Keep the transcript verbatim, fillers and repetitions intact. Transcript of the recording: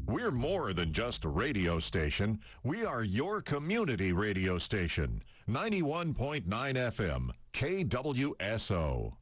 We're more than just a radio station. We are your community radio station. ninety-one point nine F M, K W S O.